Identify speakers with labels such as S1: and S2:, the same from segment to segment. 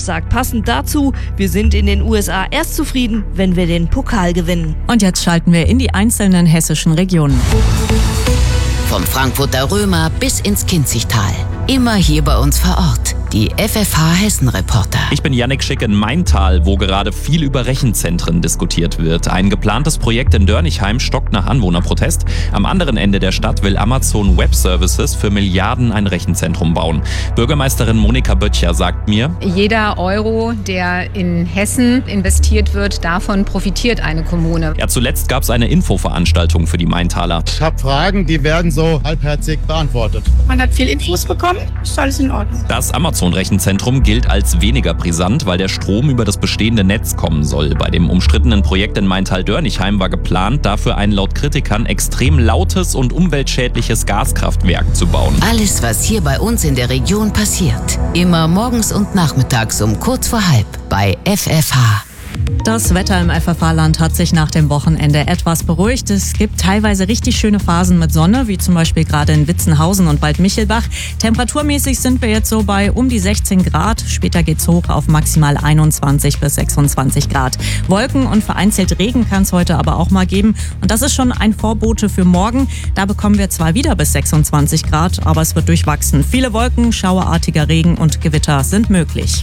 S1: sagt passend dazu, wir sind in den USA erst zufrieden, wenn wir den Pokal gewinnen.
S2: Und jetzt schalten wir in die einzelnen hessischen Regionen.
S3: Vom Frankfurter Römer bis ins Kinzigtal. Immer hier bei uns vor Ort. Die FFH Hessen-Reporter.
S4: Ich bin Yannick Schick in Maintal, wo gerade viel über Rechenzentren diskutiert wird. Ein geplantes Projekt in Dörnichheim stockt nach Anwohnerprotest. Am anderen Ende der Stadt will Amazon Web Services für Milliarden ein Rechenzentrum bauen. Bürgermeisterin Monika Böttcher sagt mir:
S5: Jeder Euro, der in Hessen investiert wird, davon profitiert eine Kommune.
S4: Ja, zuletzt gab es eine Infoveranstaltung für die Maintaler.
S6: Ich habe Fragen, die werden so halbherzig beantwortet.
S7: Man hat viel Infos bekommen, ist alles in Ordnung.
S4: Das Amazon-Rechenzentrum gilt als weniger brisant, weil der Strom über das bestehende Netz kommen soll. Bei dem umstrittenen Projekt in Maintal-Dörnichheim war geplant, dafür ein laut Kritikern extrem lautes und umweltschädliches Gaskraftwerk zu bauen.
S3: Alles, was hier bei uns in der Region passiert. Immer morgens und nachmittags um kurz vor halb bei FFH.
S2: Das Wetter im FFH-Land hat sich nach dem Wochenende etwas beruhigt. Es gibt teilweise richtig schöne Phasen mit Sonne, wie zum Beispiel gerade in Witzenhausen und Waldmichelbach. Temperaturmäßig sind wir jetzt so bei um die 16 Grad. Später geht's hoch auf maximal 21 bis 26 Grad. Wolken und vereinzelt Regen kann es heute aber auch mal geben. Und das ist schon ein Vorbote für morgen. Da bekommen wir zwar wieder bis 26 Grad, aber es wird durchwachsen. Viele Wolken, schauerartiger Regen und Gewitter sind möglich.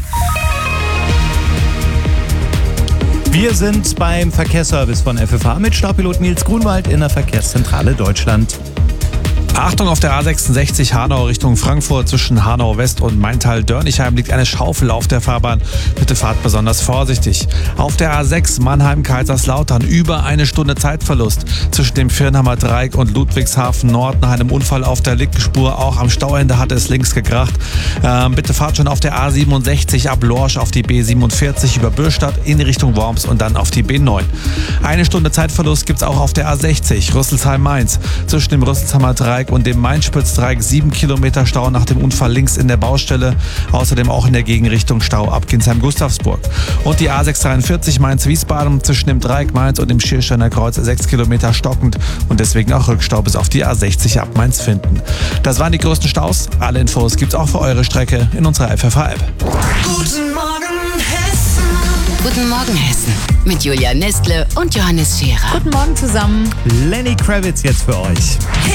S8: Wir sind beim Verkehrsservice von FFH mit Staupilot Nils Grunwald in der Verkehrszentrale Deutschland.
S9: Achtung, auf der A66 Hanau Richtung Frankfurt zwischen Hanau West und Maintal-Dörnichheim liegt eine Schaufel auf der Fahrbahn. Bitte fahrt besonders vorsichtig. Auf der A6 Mannheim-Kaiserslautern über eine Stunde Zeitverlust zwischen dem Firnheimer Dreieck und Ludwigshafen Nord nach einem Unfall auf der linken Spur. Auch am Stauende hatte es links gekracht. Bitte fahrt schon auf der A67 ab Lorsch auf die B47 über Bürstadt in Richtung Worms und dann auf die B9. Eine Stunde Zeitverlust gibt es auch auf der A60 Rüsselsheim-Mainz zwischen dem Rüsselsheimer Dreieck und dem Main-Spitz-Dreieck 7 Kilometer Stau nach dem Unfall links in der Baustelle. Außerdem auch in der Gegenrichtung Stau ab Ginsheim-Gustavsburg. Und die A643 Mainz-Wiesbaden zwischen dem Dreieck Mainz und dem Schiersteiner Kreuz 6 Kilometer stockend und deswegen auch Rückstau bis auf die A60 ab Mainz-Finden. Das waren die größten Staus. Alle Infos gibt's auch für eure Strecke in unserer FFH-App.
S3: Guten Morgen Hessen. Guten Morgen Hessen. Mit Julia Nestle und Johannes Scherer.
S2: Guten Morgen zusammen.
S8: Lenny Kravitz jetzt für euch.